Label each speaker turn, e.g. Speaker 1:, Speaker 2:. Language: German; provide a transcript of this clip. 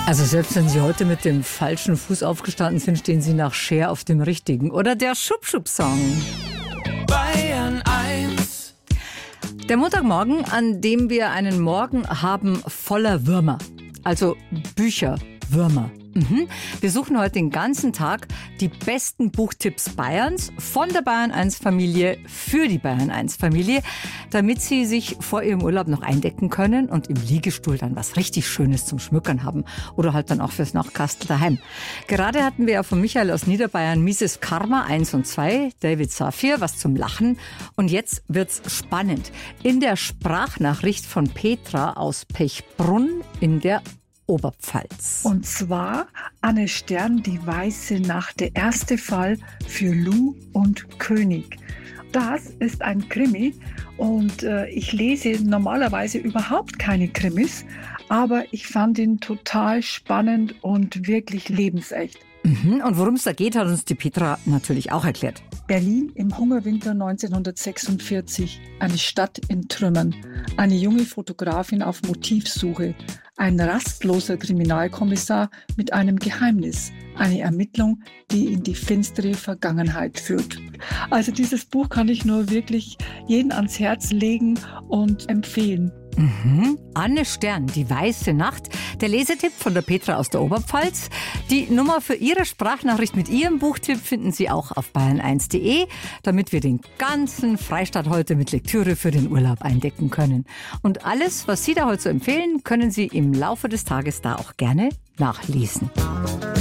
Speaker 1: Also selbst wenn Sie heute mit dem falschen Fuß aufgestanden sind, stehen Sie nach Cher auf dem richtigen. Oder der Schub-Schub-Song.
Speaker 2: Bayern 1.
Speaker 1: Der Montagmorgen, an dem wir einen Morgen haben voller Würmer. Also Bücher, Würmer. Wir suchen heute den ganzen Tag die besten Buchtipps Bayerns von der Bayern 1 Familie für die Bayern 1 Familie, damit Sie sich vor Ihrem Urlaub noch eindecken können und im Liegestuhl dann was richtig Schönes zum Schmückern haben oder halt dann auch fürs Nachtkastel daheim. Gerade hatten wir ja von Michael aus Niederbayern Mises Karma 1 und 2, David Safir, was zum Lachen. Und jetzt wird's spannend. In der Sprachnachricht von Petra aus Pechbrunn in der Oberpfalz.
Speaker 3: Und zwar Anne Stern, die weiße Nacht, der erste Fall für Lou und König. Das ist ein Krimi und ich lese normalerweise überhaupt keine Krimis, aber ich fand ihn total spannend und wirklich lebensecht.
Speaker 1: Und worum es da geht, hat uns die Petra natürlich auch erklärt.
Speaker 3: Berlin im Hungerwinter 1946, eine Stadt in Trümmern, eine junge Fotografin auf Motivsuche, ein rastloser Kriminalkommissar mit einem Geheimnis, eine Ermittlung, die in die finstere Vergangenheit führt. Also dieses Buch kann ich nur wirklich jeden ans Herz legen und empfehlen.
Speaker 1: Anne Stern, die weiße Nacht, der Lesetipp von der Petra aus der Oberpfalz. Die Nummer für Ihre Sprachnachricht mit Ihrem Buchtipp finden Sie auch auf bayern1.de, damit wir den ganzen Freistaat heute mit Lektüre für den Urlaub eindecken können. Und alles, was Sie da heute so empfehlen, können Sie im Laufe des Tages da auch gerne nachlesen.